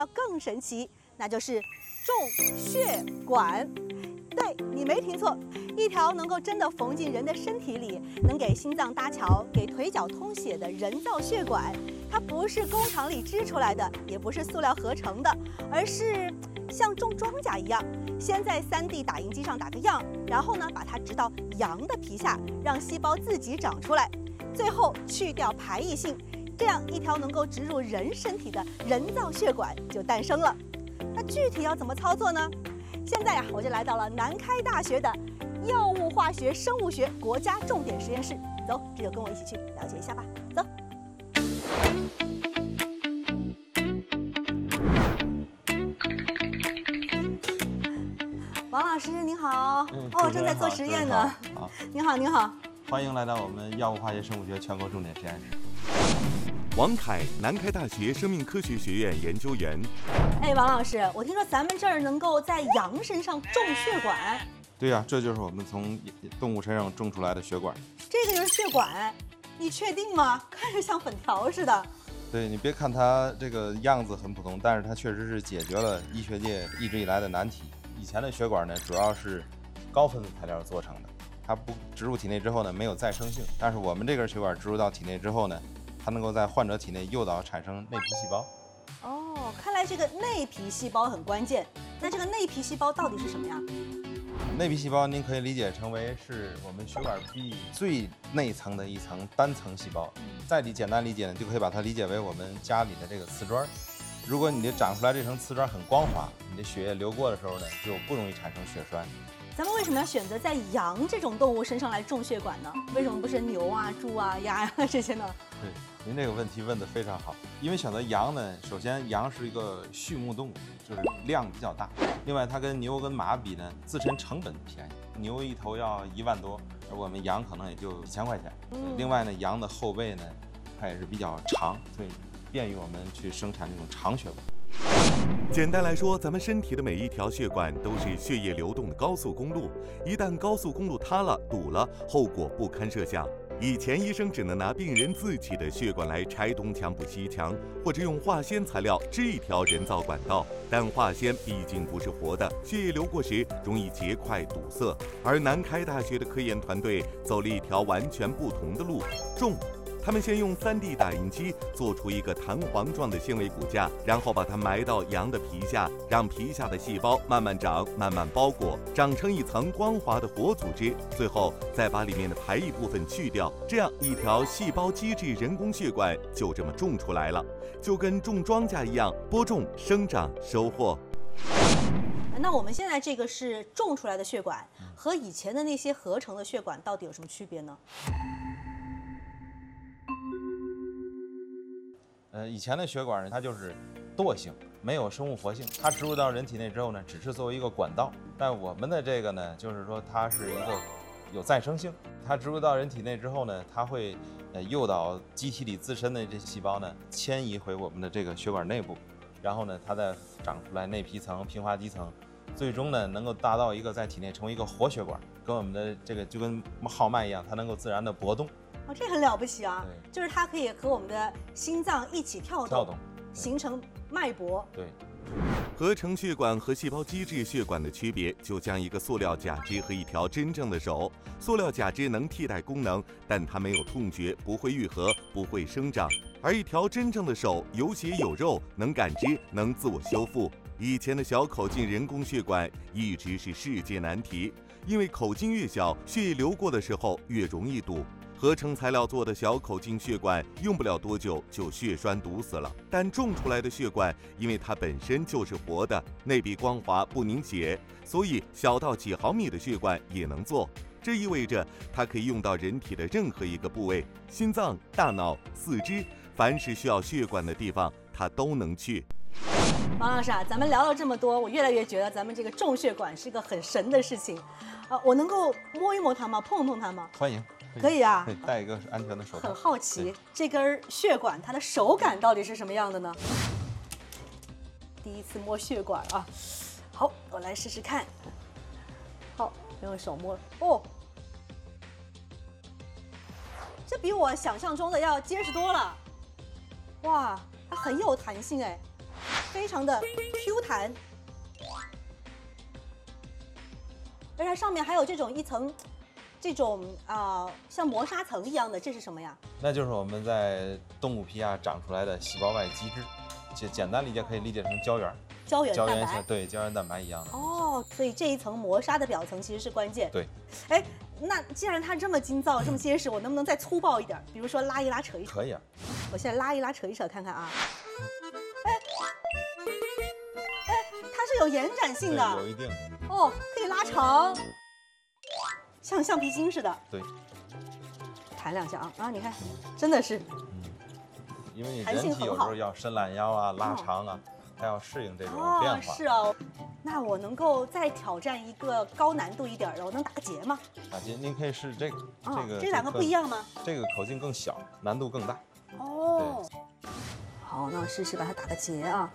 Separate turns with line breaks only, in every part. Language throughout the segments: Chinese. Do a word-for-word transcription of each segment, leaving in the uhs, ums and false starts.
要更神奇，那就是种血管。对，你没听错，一条能够真的缝进人的身体里，能给心脏搭桥、给腿脚通血的人造血管，它不是工厂里织出来的，也不是塑料合成的，而是像种庄稼一样，先在 三 D 打印机上打个样，然后呢，把它植到羊的皮下，让细胞自己长出来，最后去掉排异性。这样一条能够植入人身体的人造血管就诞生了。那具体要怎么操作呢？现在呀、啊，我就来到了南开大学的药物化学生物学国家重点实验室。走，这就跟我一起去了解一下吧。走。王老师您好，
嗯、
哦，正在做实验呢。
好，
您好，您好，
欢迎来到我们药物化学生物学全国重点实验室。
王凯，南开大学生命科学学院研究员。
哎，王老师，我听说咱们这儿能够在羊身上种血管。
对呀、啊，这就是我们从动物身上种出来的血管。
这个就是血管，你确定吗？看着像粉条似的。
对，你别看它这个样子很普通，但是它确实是解决了医学界一直以来的难题。以前的血管呢，主要是高分子材料做成的，它不植入体内之后呢，没有再生性。但是我们这根血管植入到体内之后呢，它能够在患者体内诱导产生内皮细胞。
哦，看来这个内皮细胞很关键。那这个内皮细胞到底是什么呀？
内皮细胞您可以理解成为是我们血管壁最内层的一层单层细胞。再理简单理解呢，就可以把它理解为我们家里的这个瓷砖。如果你的长出来这层瓷砖很光滑，你的血液流过的时候呢，就不容易产生血栓。
咱们为什么要选择在羊这种动物身上来种血管呢？为什么不是牛啊、猪啊、鸭呀、啊、这些呢？
对，您这个问题问得非常好。因为选择羊呢，首先羊是一个畜牧动物，就是量比较大。另外，它跟牛跟马比呢，自身成本便宜，牛一头要一万多，而我们羊可能也就几千块钱。嗯、另外呢，羊的后背呢，它也是比较长，所以便于我们去生产这种长血管。
简单来说，咱们身体的每一条血管都是血液流动的高速公路，一旦高速公路塌了、堵了，后果不堪设想。以前医生只能拿病人自己的血管来拆东墙补西墙，或者用化纤材料织一条人造管道，但化纤毕竟不是活的，血液流过时容易结块堵塞。而南开大学的科研团队走了一条完全不同的路，种。他们先用 三 D 打印机做出一个弹簧状的纤维骨架，然后把它埋到羊的皮下，让皮下的细胞慢慢长，慢慢包裹，长成一层光滑的活组织，最后再把里面的排异部分去掉，这样一条细胞机制人工血管就这么种出来了，就跟种庄稼一样，播种、生长、收获。
那我们现在这个是种出来的血管，和以前的那些合成的血管到底有什么区别呢？
呃，以前的血管呢，它就是惰性，没有生物活性。它植入到人体内之后呢，只是作为一个管道。但我们的这个呢，就是说它是一个有再生性。它植入到人体内之后呢，它会呃诱导机体里自身的这些细胞呢迁移回我们的这个血管内部，然后呢，它再长出来内皮层、平滑肌层，最终呢能够达到一个在体内成为一个活血管，跟我们的这个就跟号脉一样，它能够自然的搏动。
哦，这很了不起啊！就是它可以和我们的心脏一起跳动，
跳动
形成脉搏。
对，
合成血管和细胞基质血管的区别，就像一个塑料假肢和一条真正的手。塑料假肢能替代功能，但它没有痛觉，不会愈合，不会生长；而一条真正的手有血有肉，能感知，能自我修复。以前的小口径人工血管一直是世界难题，因为口径越小，血液流过的时候越容易堵。合成材料做的小口径血管用不了多久就血栓堵死了，但种出来的血管，因为它本身就是活的，内壁光滑不凝血，所以小到几毫米的血管也能做。这意味着它可以用到人体的任何一个部位，心脏、大脑、四肢，凡是需要血管的地方，它都能去。
王老师啊，咱们聊了这么多，我越来越觉得咱们这个种血管是个很神的事情。啊，我能够摸一摸它吗？碰碰它吗？
欢迎。
可以啊，
可以戴一个安全的手套。
很好奇，这根血管它的手感到底是什么样的呢？第一次摸血管啊，好，我来试试看。好，用手摸，哦，这比我想象中的要结实多了。哇，它很有弹性哎。 非常的 Q 弹，而且上面还有这种一层，这种啊、呃、像磨砂层一样的，这是什么呀？
那就是我们在动物皮下长出来的细胞外基质，简简单理解可以理解成胶原。
胶原蛋白。
胶原像对胶原蛋白一样的。
哦，所以这一层磨砂的表层其实是关键。
对。
哎，那既然它这么筋造、这么结实，我能不能再粗暴一点？比如说拉一拉、扯一扯。
可以啊。
我现在拉一拉、扯一扯，看看啊。哎，哎，它是有延展性的。
有一定。
哦，可以拉长，像橡皮筋似的。
对。
弹两下啊啊！你看，真的是。
嗯。因为你人体有时候要伸懒腰啊、拉长啊。哦，还要适应这种变化。哦，
是哦。那我能够再挑战一个高难度一点的，我能打个结吗？
打结，您可以试这个。
哦，
这个
这两个不一样吗？
这个口径更小，难度更大。
哦。好，那我试试把它打个结啊。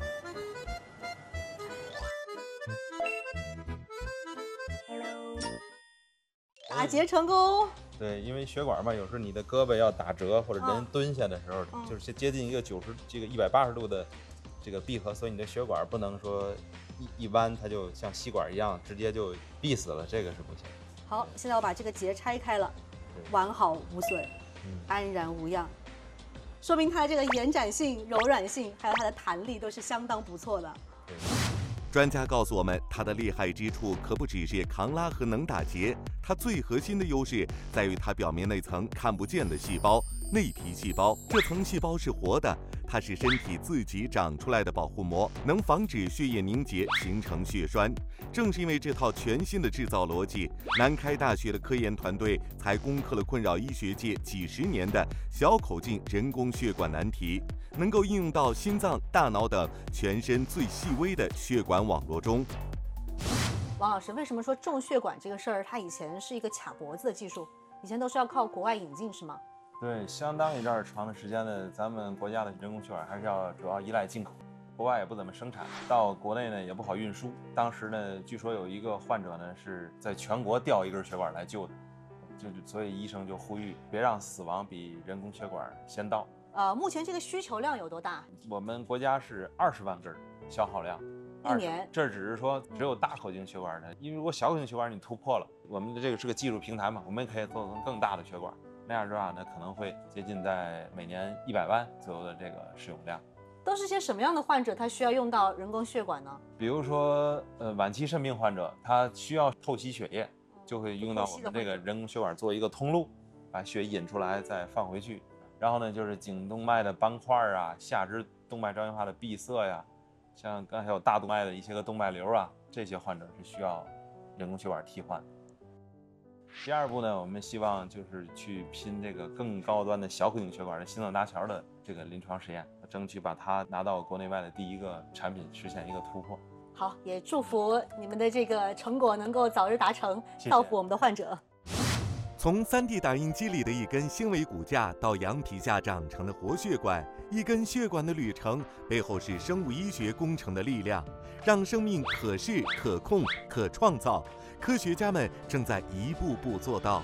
打结成功。
对，因为血管嘛，有时候你的胳膊要打折，或者人蹲下的时候，
嗯、
就是接近一个九十这个一百八十度的这个闭合，所以你的血管不能说一一弯，它就像吸管一样直接就闭死了，这个是不行。
好，现在我把这个结拆开了，完好无损，
嗯、
安然无恙，说明它的这个延展性、柔软性，还有它的弹力都是相当不错的。
对。
专家告诉我们，它的厉害之处可不只是抗拉和能打结，它最核心的优势在于它表面那层看不见的细胞——内皮细胞。这层细胞是活的，它是身体自己长出来的保护膜，能防止血液凝结形成血栓。正是因为这套全新的制造逻辑，南开大学的科研团队才攻克了困扰医学界几十年的小口径人工血管难题，能够应用到心脏、大脑等全身最细微的血管网络中。
王老师，为什么说种血管这个事儿，它以前是一个卡脖子的技术，以前都是要靠国外引进，是吗？
对，相当一段长的时间呢，咱们国家的人工血管还是要主要依赖进口，国外也不怎么生产，到国内呢也不好运输。当时呢，据说有一个患者呢是在全国调一根血管来救的，就所以医生就呼吁别让死亡比人工血管先到。
呃，目前这个需求量有多大？
我们国家是二十万根消耗量。
一年，
这只是说只有大口径血管的，因为如果小口径血管你突破了，我们的这个是个技术平台嘛，我们也可以做成更大的血管，那样的话呢，可能会接近在每年一百万左右的这个使用量。
都是些什么样的患者，他需要用到人工血管呢？
比如说，呃，晚期肾病患者，他需要透析血液，就会用到我们这个人工血管做一个通路，把血引出来再放回去。然后呢，就是颈动脉的斑块啊，下肢动脉粥样化的闭塞呀。像刚才有大动脉的一些个动脉瘤啊，这些患者是需要人工血管替换。第二步呢，我们希望就是去拼这个更高端的小口径血管的心脏搭桥的这个临床实验，争取把它拿到国内外的第一个产品，实现一个突破。
好，也祝福你们的这个成果能够早日达成，造福我们的患者。
从 三 D 打印机里的一根纤维骨架到羊皮下长成的活血管，一根血管的旅程背后是生物医学工程的力量，让生命可视、可控、可创造。科学家们正在一步步做到。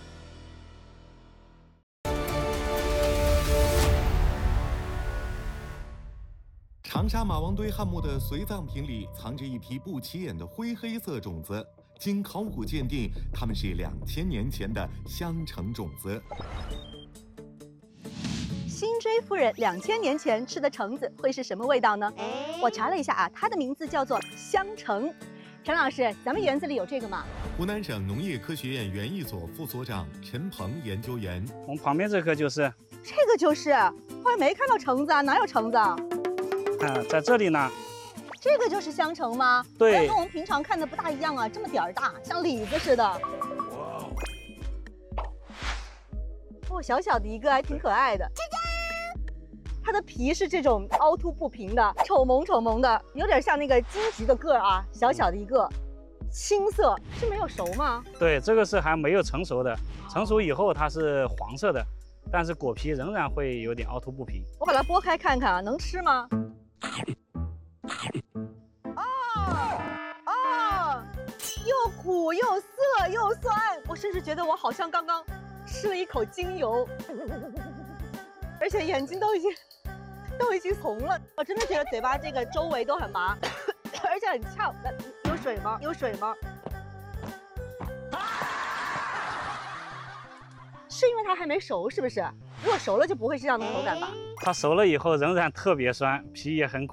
长沙马王堆汉墓的随葬品里藏着一批不起眼的灰黑色种子。经考古鉴定，它们是两千年前的香橙种子。
辛追夫人两千年前吃的橙子会是什么味道呢？我查了一下啊，它的名字叫做香橙。陈老师，咱们园子里有这个吗？
湖南省农业科学院园艺所副所长陈鹏研究员，
我们旁边这棵就是，
这个就是，我还没看到橙子啊，哪有橙子啊？
啊，在这里呢。
这个就是香橙吗？
对，
跟我们平常看的不大一样啊，这么点儿大，像李子似的。哇哦，小小的一个，还挺可爱的。它的皮是这种凹凸不平的，丑萌丑萌的，有点像那个金桔的个儿啊，小小的一个，青色，是没有熟吗？
对，这个是还没有成熟的，成熟以后它是黄色的，但是果皮仍然会有点凹凸不平。
我把它剥开看看啊，能吃吗？又苦又涩又酸，我甚至觉得我好像刚刚吃了一口精油，而且眼睛都已经都已经红了，我真的觉得嘴巴这个周围都很麻，而且很呛。来，有水吗？有水吗？是因为它还没熟，是不是？如果熟了就不会是这样的口感吧？
它熟了以后仍然特别酸，皮也很苦。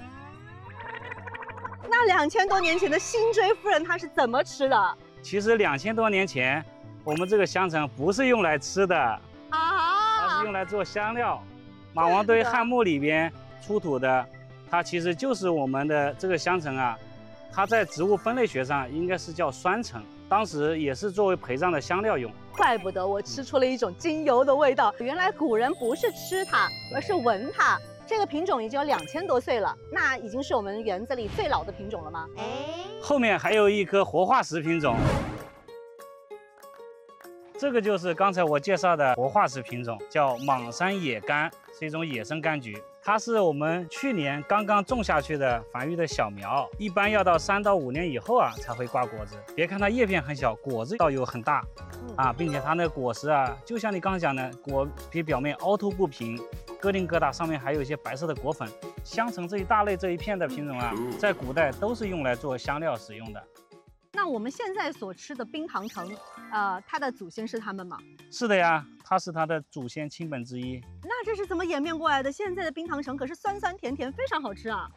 那两千多年前的辛追夫人她是怎么吃的？
其实两千多年前，我们这个香橙不是用来吃的，
啊，
它是用来做香料。马王堆汉墓里边出土的，它其实就是我们的这个香橙啊，它在植物分类学上应该是叫酸橙，当时也是作为陪葬的香料用。
怪不得我吃出了一种精油的味道，原来古人不是吃它，而是闻它。这个品种已经有两千多岁了，那已经是我们园子里最老的品种了吗？
后面还有一颗活化石品种，这个就是刚才我介绍的活化石品种，叫莽山野柑，是一种野生柑橘。它是我们去年刚刚种下去的繁育的小苗，一般要到三到五年以后啊才会挂果子。别看它叶片很小，果子倒有很大，啊，并且它那个果实啊，就像你刚刚讲的，果皮表面凹凸不平，疙瘩疙瘩，上面还有一些白色的果粉。香橙这一大类这一片的品种啊，在古代都是用来做香料使用的。
那我们现在所吃的冰糖橙，呃，它的祖先是它们吗？
是的呀，它是它的祖先亲本之一。
那这是怎么演变过来的？现在的冰糖橙可是酸酸甜甜，非常好吃啊！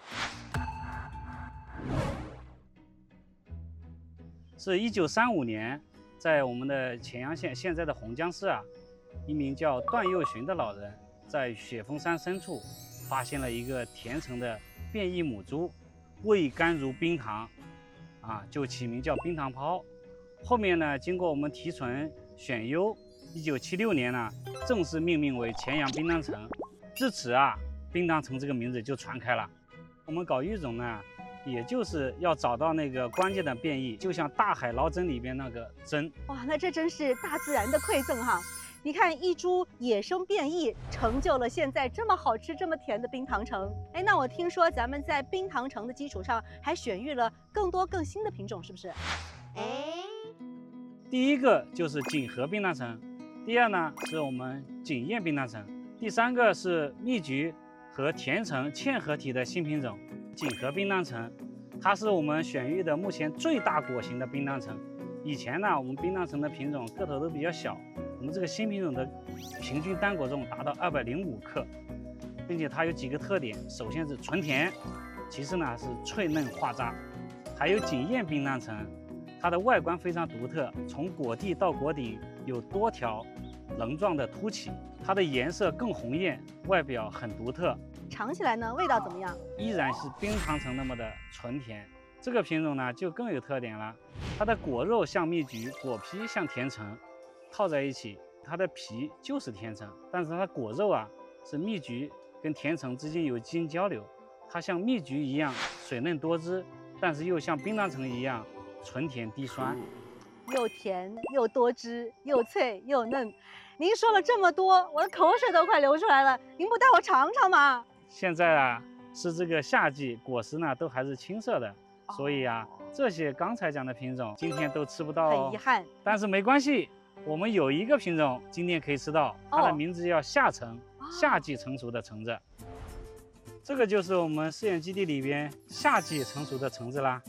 是一九三五年，在我们的乾阳县现在的洪江市啊，一名叫段又寻的老人，在雪峰山深处发现了一个甜橙的变异母株，味甘如冰糖，啊，就起名叫冰糖泡。后面呢，经过我们提纯选优，一九七六年呢，正式命名为乾阳冰糖橙。自此啊，冰糖橙这个名字就传开了。我们搞育种呢，也就是要找到那个关键的变异，就像大海捞针里边那个针。
哇，那这真是大自然的馈赠哈！你看，一株野生变异，成就了现在这么好吃、这么甜的冰糖橙。哎，那我听说咱们在冰糖橙的基础上，还选育了更多更新的品种，是不是？哎，
第一个就是锦和冰糖橙，第二呢是我们锦燕冰糖橙，第三个是蜜橘和甜橙嵌合体的新品种锦和冰糖橙，它是我们选育的目前最大果型的冰糖橙。以前呢，我们冰糖橙的品种个头都比较小，我们这个新品种的平均单果重达到二百零五克，并且它有几个特点，首先是纯甜，其次呢是脆嫩化渣，还有锦燕冰糖橙。它的外观非常独特，从果蒂到果顶有多条棱状的凸起，它的颜色更红艳，外表很独特。
尝起来呢，味道怎么样？
依然是冰糖橙那么的纯甜。这个品种呢就更有特点了，它的果肉像蜜橘，果皮像甜橙，套在一起，它的皮就是甜橙，但是它的果肉啊是蜜橘跟甜橙之间有基因交流，它像蜜橘一样水嫩多汁，但是又像冰糖橙一样纯甜低酸，
又甜又多汁，又脆又嫩。您说了这么多，我的口水都快流出来了。您不带我尝尝吗？
现在啊是这个夏季，果实呢都还是青色的，哦、所以啊这些刚才讲的品种今天都吃不到哦，
很遗憾。但
是没关系，我们有一个品种今天可以吃到，它的名字叫夏橙，哦、夏季成熟的橙子。这个就是我们试验基地里边夏季成熟的橙子啦。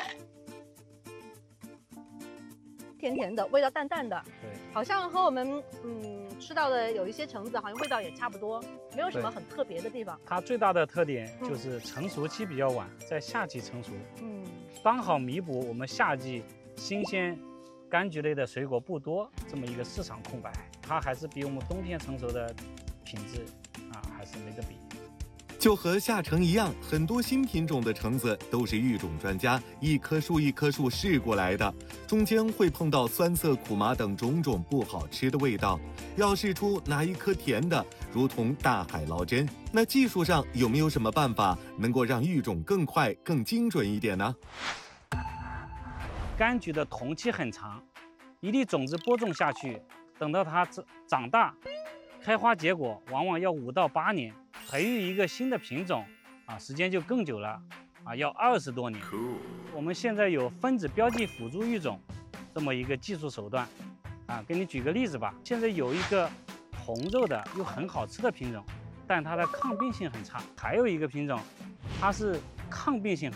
甜甜的，味道淡淡的，
对，
好像和我们嗯吃到的有一些橙子好像味道也差不多，没有什么很特别的地方。
它最大的特点就是成熟期比较晚，嗯、在夏季成熟，
嗯，刚
好弥补我们夏季新鲜柑橘类的水果不多这么一个市场空白。它还是比我们冬天成熟的品质啊还是没得比。
就和夏橙一样，很多新品种的橙子都是育种专家一棵树一棵树试过来的，中间会碰到酸涩苦麻等种种不好吃的味道，要试出哪一颗甜的，如同大海捞针。那技术上有没有什么办法能够让育种更快更精准一点呢？
柑橘的同期很长，一粒种子播种下去，等到它长大开花结果往往要五到八年，培育一个新的品种啊，时间就更久了啊，要二十多年。我们现在有分子标记辅助育种这么一个技术手段啊，给你举个例子吧。现在有一个红肉的又很好吃的品种， 但它的抗病性很差。还有一个品种，它是抗病性